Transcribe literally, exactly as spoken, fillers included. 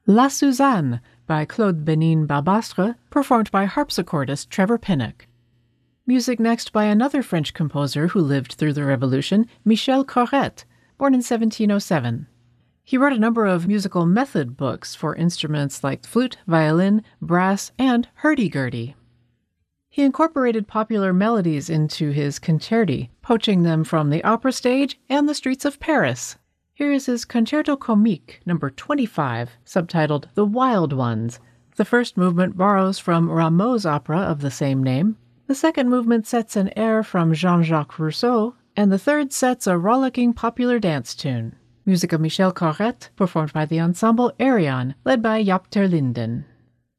La Suzanne by Claude Benin Barbastre, performed by harpsichordist Trevor Pinnock. Music next by another French composer who lived through the Revolution, Michel Corrette, born in seventeen oh seven. He wrote a number of musical method books for instruments like flute, violin, brass, and hurdy-gurdy. He incorporated popular melodies into his concerti, poaching them from the opera stage and the streets of Paris. Here is his Concerto Comique, number twenty-five, subtitled The Wild Ones. The first movement borrows from Rameau's opera of the same name. The second movement sets an air from Jean-Jacques Rousseau, and the third sets a rollicking popular dance tune. Music of Michel Corrette, performed by the ensemble Arion, led by Jaap ter Linden.